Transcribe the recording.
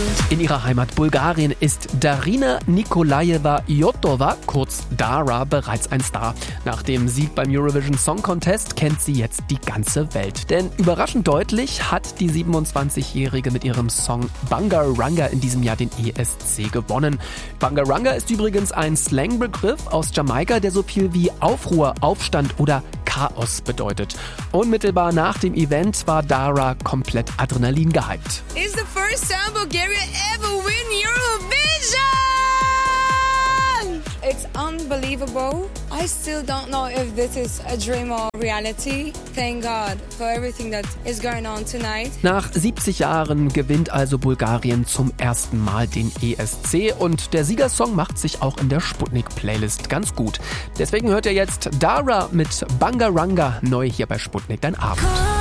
In ihrer Heimat Bulgarien ist Darina Nikolajeva Jotova, kurz Dara, bereits ein Star. Nach dem Sieg beim Eurovision Song Contest kennt sie jetzt die ganze Welt. Denn überraschend deutlich hat die 27-Jährige mit ihrem Song Bangaranga in diesem Jahr den ESC gewonnen. Bangaranga ist übrigens ein Slangbegriff aus Jamaika, der so viel wie Aufruhr, Aufstand oder Chaos bedeutet. Unmittelbar nach dem Event war Dara komplett Adrenalin gehypt. It's the first time Bulgaria ever win Eurovision! It's unbelievable. I still don't know if this is a dream or reality. Thank God for everything that is going on tonight. Nach 70 Jahren gewinnt also Bulgarien zum ersten Mal den ESC und der Siegersong macht sich auch in der Sputnik-Playlist ganz gut. Deswegen hört ihr jetzt Dara mit Bangaranga neu hier bei Sputnik, dein Abend.